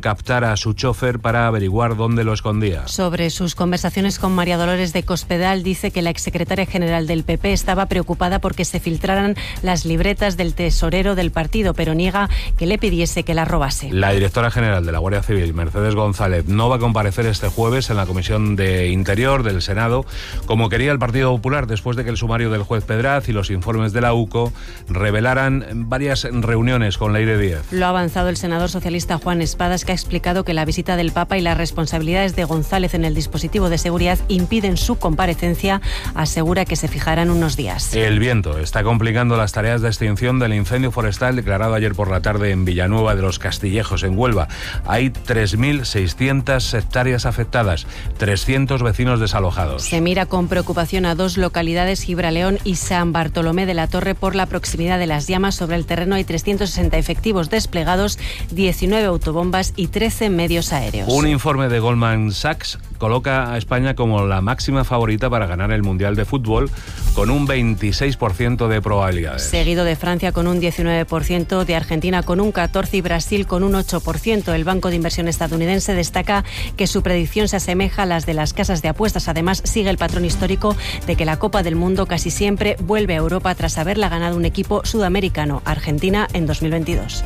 captar a su chofer para averiguar dónde lo escondía. Sobre sus conversaciones con María Dolores de Cospedal, dice que la exsecretaria general del PP estaba preocupada porque se filtraran las libretas del tesorero del partido, pero niega que le pidiese que las robase. La directora general de la Guardia Civil, Mercedes González, no va a comparecer este jueves en la Comisión de Interior del Senado, como quería el Partido Popular, después de que el sumario del juez Pedraz y los informes de la UCO revelaran varias reuniones con Leire Díez. Lo ha avanzado el senador socialista Juan Espadas, que ha explicado que la visita del Papa y las responsabilidades de González en el dispositivo de seguridad impiden su comparecencia. Asegura que se fijarán unos días. El viento está complicando las tareas de extinción del incendio forestal declarado ayer por la tarde en Villanueva de los Castillejos, en Huelva. Hay 3.600 hectáreas afectadas, 300 vecinos desalojados. Se mira con preocupación a dos localidades, Gibraleón y San Bartolomé de la Torre, por la proximidad de las llamas. Sobre el terreno hay 360 efectivos desplegados, 19 autobombas y 13 medios aéreos. Un informe de Goldman Sachs coloca a España como la máxima favorita para ganar el Mundial de Fútbol, con un 26% de probabilidades. Seguido de Francia con un 19%, de Argentina con un 14% y Brasil con un 8%. El Banco de Inversión estadounidense destaca que su predicción se asemeja a las de las casas de apuestas. Además, sigue el patrón histórico de que la Copa del Mundo casi siempre vuelve a Europa tras haberla ganado un equipo sudamericano, Argentina, en 2022.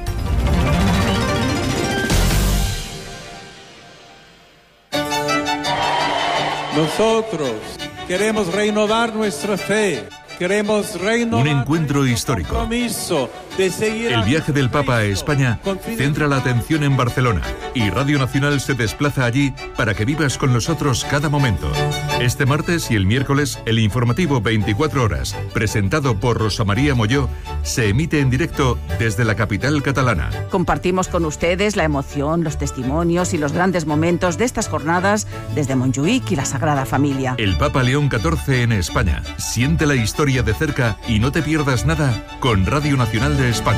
Nosotros queremos renovar nuestra fe. Queremos renovar un encuentro histórico. El viaje del Papa a España centra la atención en Barcelona y Radio Nacional se desplaza allí para que vivas con nosotros cada momento. Este martes y el miércoles, el informativo 24 horas, presentado por Rosa María Molló, se emite en directo desde la capital catalana. Compartimos con ustedes la emoción, los testimonios y los grandes momentos de estas jornadas desde Montjuïc y la Sagrada Familia. El Papa León XIV en España. Siente la historia de cerca y no te pierdas nada con Radio Nacional de España.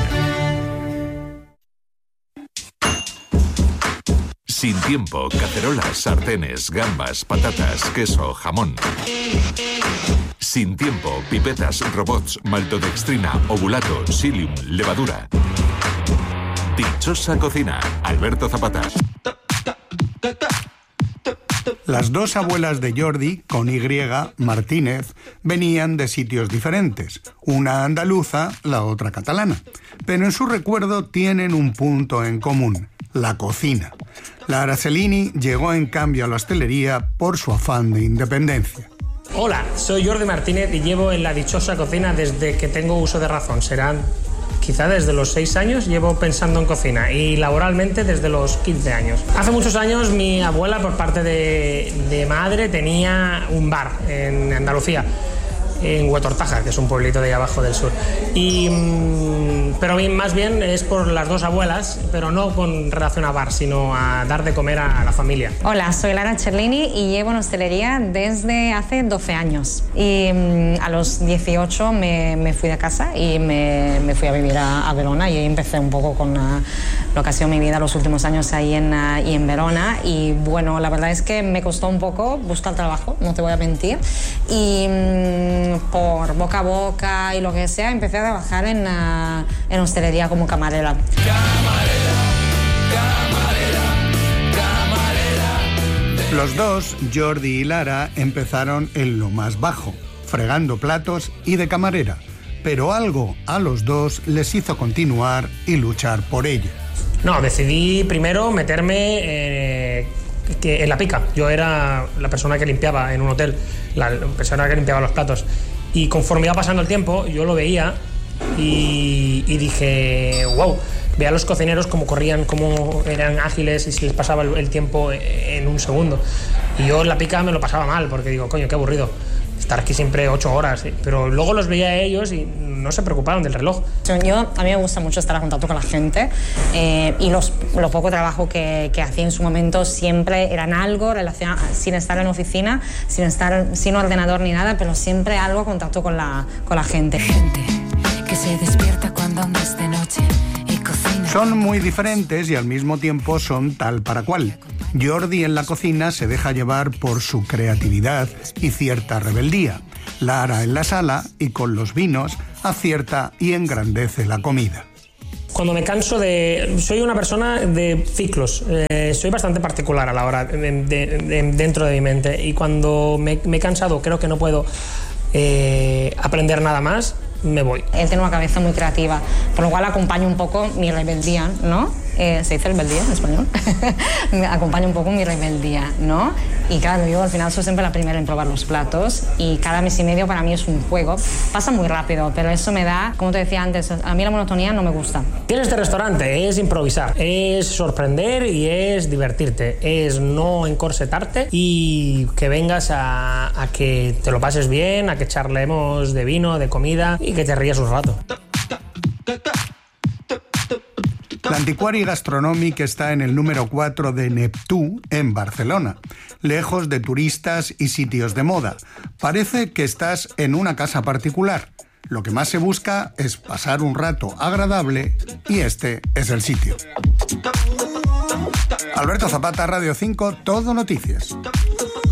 Sin tiempo, cacerolas, sartenes, gambas, patatas, queso, jamón. Sin tiempo, pipetas, robots, maltodextrina, ovulato, psyllium, levadura. Dichosa cocina, Alberto Zapata. Las dos abuelas de Jordi, con Y, Martínez, venían de sitios diferentes, una andaluza, la otra catalana, pero en su recuerdo tienen un punto en común: la cocina. La Aracellini llegó en cambio a la hostelería por su afán de independencia. Hola, soy Jordi Martínez y llevo en la dichosa cocina desde que tengo uso de razón. Serán quizá desde los 6 años llevo pensando en cocina y laboralmente desde los 15 años. Hace muchos años mi abuela, por parte de madre, tenía un bar en Andalucía, en Huetortaja, que es un pueblito de ahí abajo del sur. Pero más bien es por las dos abuelas, pero no con relación a bar, sino a dar de comer a la familia. Hola, soy Lara Cerlini y llevo en hostelería desde hace 12 años. Y a los 18 me fui de casa y me fui a vivir a Verona, y ahí empecé un poco con lo que ha sido mi vida los últimos años ahí en Verona. Y bueno, la verdad es que me costó un poco buscar trabajo, no te voy a mentir. Y por boca a boca y lo que sea, empecé a trabajar en hostelería como camarera. Los dos, Jordi y Lara, empezaron en lo más bajo, fregando platos y de camarera, pero algo a los dos les hizo continuar y luchar por ello. No, decidí primero meterme en la pica. Yo era la persona que limpiaba en un hotel, la persona que limpiaba los platos. Y conforme iba pasando el tiempo, yo lo veía y dije, wow, veía a los cocineros cómo corrían, cómo eran ágiles y se les pasaba el tiempo en un segundo. Y yo en la pica me lo pasaba mal, porque digo, coño, qué aburrido estar aquí siempre 8 horas. Pero luego los veía a ellos y no se preocupaban del reloj. A mí me gusta mucho estar en contacto con la gente, y lo poco trabajo que hacía en su momento siempre eran algo relacionado, sin estar en oficina, sin ordenador ni nada, pero siempre algo contacto con la gente. Gente que se despierta cuando andas de noche y cocina. Son muy diferentes y al mismo tiempo son tal para cual. Jordi en la cocina se deja llevar por su creatividad y cierta rebeldía. Lara en la sala y con los vinos acierta y engrandece la comida. Cuando me canso soy una persona de ciclos, soy bastante particular a la hora dentro de mi mente, y cuando me he cansado, creo que no puedo aprender nada más, me voy. Él tiene una cabeza muy creativa, por lo cual acompaña un poco mi rebeldía, ¿no? ¿Se dice rebeldía en español? Acompaña un poco mi rebeldía, ¿no? Y claro, yo al final soy siempre la primera en probar los platos, y cada mes y medio para mí es un juego. Pasa muy rápido, pero eso me da, como te decía antes, a mí la monotonía no me gusta. Tienes este restaurante, es improvisar, es sorprender y es divertirte, es no encorsetarte y que vengas a que te lo pases bien, a que charlemos de vino, de comida y que te rías un rato. L'Antiquari Gastronòmic está en el número 4 de Neptú, en Barcelona, lejos de turistas y sitios de moda. Parece que estás en una casa particular. Lo que más se busca es pasar un rato agradable, y este es el sitio. Alberto Zapata, Radio 5, Todo Noticias.